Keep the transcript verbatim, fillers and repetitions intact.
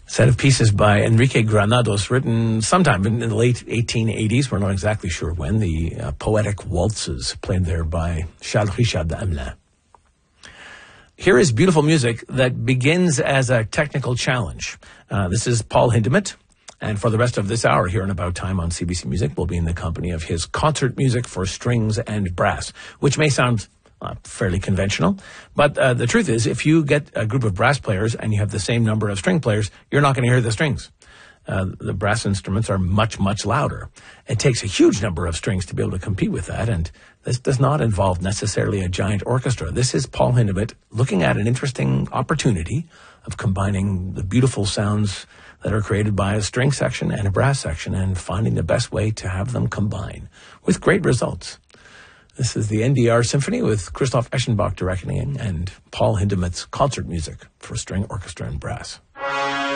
Set of pieces by Enrique Granados, written sometime in the late eighteen eighties. We're not exactly sure when. The uh, Poetic Waltzes, played there by Charles Richard Hamelin. Here is beautiful music that begins as a technical challenge. Uh, this is Paul Hindemith. And for the rest of this hour here in About Time on C B C Music, we'll be in the company of his concert music for strings and brass, which may sound uh, fairly conventional. But uh, the truth is, if you get a group of brass players and you have the same number of string players, you're not going to hear the strings. Uh, the brass instruments are much, much louder. It takes a huge number of strings to be able to compete with that, and this does not involve necessarily a giant orchestra. This is Paul Hindemith looking at an interesting opportunity of combining the beautiful sounds that are created by a string section and a brass section and finding the best way to have them combine with great results. This is the N D R Symphony with Christoph Eschenbach directing and Paul Hindemith's concert music for string, orchestra, and brass.